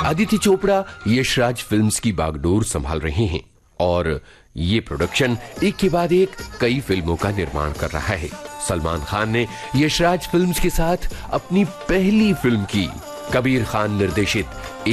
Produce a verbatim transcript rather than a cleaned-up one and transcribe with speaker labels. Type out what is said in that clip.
Speaker 1: Aditya Chopra Yashraj films की बागडोर संभाल रहे हैं और ये प्रोडक्शन एक के बाद एक कई फिल्मों का निर्माण कर रहा है। सलमान खान ने यशराज फिल्म्स के साथ अपनी पहली फिल्म की। कबीर खान निर्देशित